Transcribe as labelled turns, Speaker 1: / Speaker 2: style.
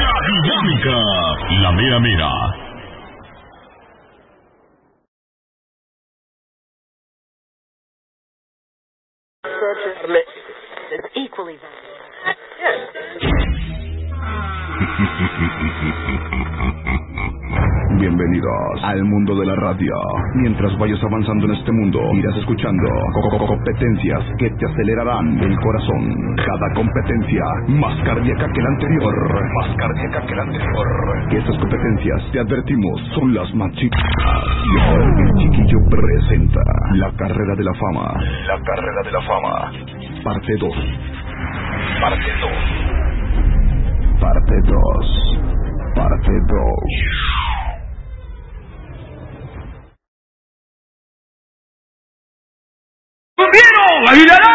Speaker 1: Dinámica, la mera mera.
Speaker 2: Bienvenidos al mundo de la radio. Mientras vayas avanzando en este mundo, irás escuchando competencias que te acelerarán el corazón. Cada competencia más cardíaca que la anterior. Más cardíaca que la anterior. Estas competencias, te advertimos, son las más chicas. Y hoy el chiquillo presenta la carrera de la fama. La carrera de la fama. Parte 2. Parte 2. Parte 2. Parte 2.
Speaker 1: ¡La vida!